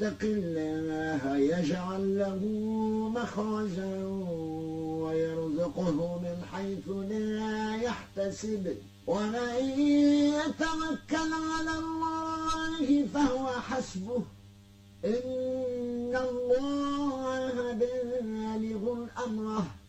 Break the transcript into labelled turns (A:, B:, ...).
A: يتق الله يجعل له مخرجا ويرزقه من حيث لا يحتسب ومن يتوكل على الله فهو حسبه إن الله بالغ أمره